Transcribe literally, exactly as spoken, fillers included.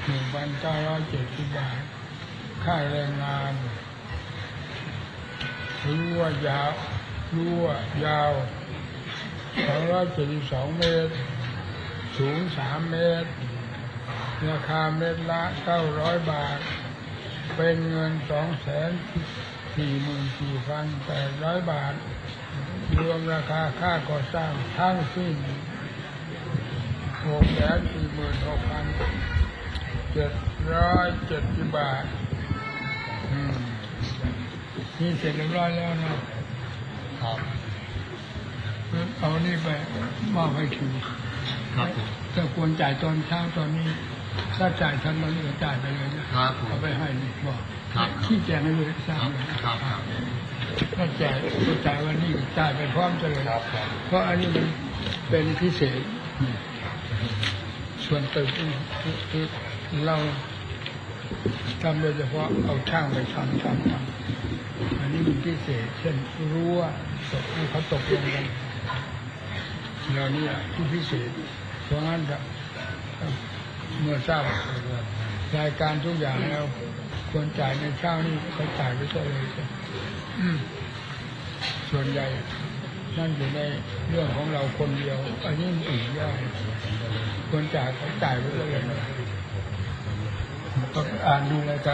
หนึ่งพันเก้าร้อยเจ็ดสิบบาทค่าแรงงานรั่วยาวรั่วยาวสองร้อยเจ็ดสิบสองเมตรสูงสามเมตรราคาเม็ดละเก้าร้อยบาทเป็นเงินสองแสนสี่หมื่นสี่พันแปดร้อยบาทรวมราคาค่าก่อสร้างทั้งสิ้นหกแสนสี่หมื่นหกพันเจ็ดร้อยเจ็ดสิบบาทอืมนี่เสร็จเรียบร้อยแล้วนะครับเอานี่ไปมอบให้คิวครับจะควรจ่ายตอนเช้าตอนนี้ถ้าจ่ายทันมันก็จ่ายไปเลยนะครับเอาไปให้นี่บอกขี้แจงให้เลยทราบเลยครับถ้าจ่ายก็จ่ายวันนี้จ่ายไปพร้อมกันเลยเพราะอันนี้มันเป็นพิเศษส่วนตึกคือเราทำโดยเฉพาะเอาช่างไปทำทำทำอันนี้มันพิเศษเช่นรั้วตกให้เขาตกลงกันเราเนี่ยที่พิเศษเพราะงั้นเมื่อทราบรายการทุกอย่างแล้วควรจ่ายในเช้านี้เขาจ่ายไปก็เลยส่วนใหญ่นั่นอยู่ในเรื่องของเราคนเดียวอันนี้อื่นยากควรจ่ายเขาจ่ายไปก็เลยก็อ่านดูรายการ